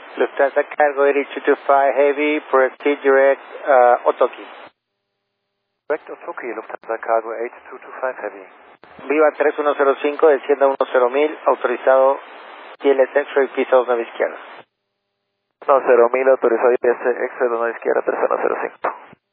Lufthansa Cargo 8225 Heavy, proceed direct Otoki. Direct Otoki, Lufthansa Cargo 8225 Heavy. Viva 3105, descienda 10.000, autorizado ILS X-Ray, pisa 29 izquierda. 10.000, autorizado ILS X-Ray 29 izquierda, 3105.